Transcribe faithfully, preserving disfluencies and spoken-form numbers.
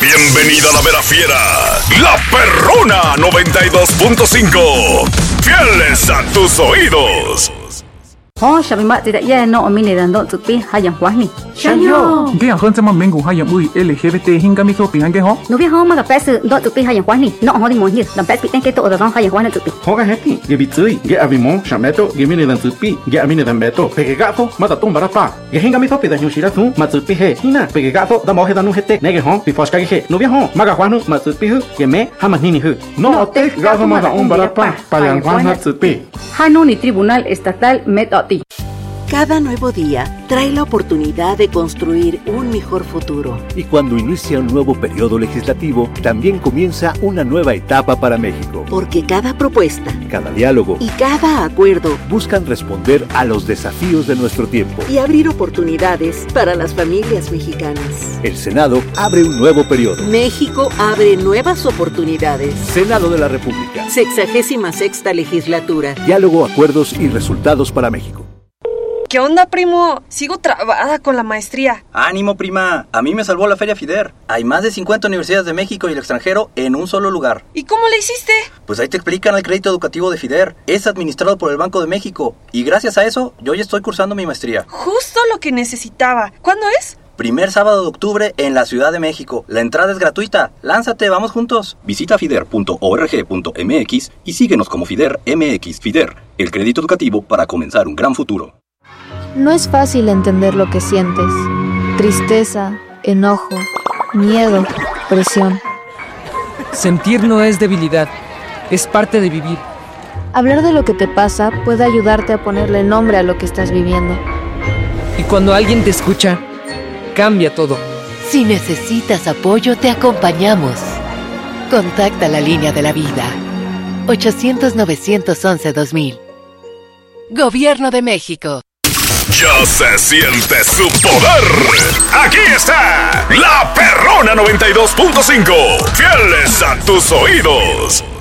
Bienvenida a la Vera Fiera, la Perrona noventa y dos punto cinco. Fieles a tus oídos. Oh, sabi mak tidak ya no omini dan dok tupi hayang wahni. Shanyo. Ge yang hon sama mengu hayang ui L G B T hingga mi so pingan ge ho. No bi ho ma ga pes dok tupi hayang wahni. No ho di mo hi, dan pes piten ke to da hayang wahni tupi. Ho ga heti, ge bi tsui, ge avimo, shameto, ge mini dan tupi, ge amini dan beto. Pege gato, mata tum barapa. Ge hinga mi so pida hyushira tu, ma tupi he. Hina, pege gato da mo he danu hete. Nege ho, bi foska ge he. No bi ho, ma ga hwanu ma tupi hu, ge me hama nini hu. No te gato ma da um barapa, payang hwana tupi. Hanu ni Tribunal Estatal Metoti. Cada nuevo día trae la oportunidad de construir un mejor futuro. Y cuando inicia un nuevo periodo legislativo, también comienza una nueva etapa para México. Porque cada propuesta, cada diálogo y cada acuerdo buscan responder a los desafíos de nuestro tiempo y abrir oportunidades para las familias mexicanas. El Senado abre un nuevo periodo. México abre nuevas oportunidades. Senado de la República. Sexagésima sexta legislatura. Diálogo, acuerdos y resultados para México. ¿Qué onda, primo? Sigo trabada con la maestría. ¡Ánimo, prima! A mí me salvó la Feria FIDER. Hay más de cincuenta universidades de México y el extranjero en un solo lugar. ¿Y cómo le hiciste? Pues ahí te explican el crédito educativo de FIDER. Es administrado por el Banco de México. Y gracias a eso, yo ya estoy cursando mi maestría. Justo lo que necesitaba. ¿Cuándo es? Primer sábado de octubre en la Ciudad de México. La entrada es gratuita. Lánzate, vamos juntos. Visita fider punto org punto m x y síguenos como FIDER M X. FIDER, el crédito educativo para comenzar un gran futuro. No es fácil entender lo que sientes. Tristeza, enojo, miedo, presión. Sentir no es debilidad, es parte de vivir. Hablar de lo que te pasa puede ayudarte a ponerle nombre a lo que estás viviendo. Y cuando alguien te escucha, cambia todo. Si necesitas apoyo, te acompañamos. Contacta la línea de la vida. ochocientos, novecientos once, dos mil. Gobierno de México. Ya se siente su poder. Aquí está la Perrona noventa y dos punto cinco. Fieles a tus oídos.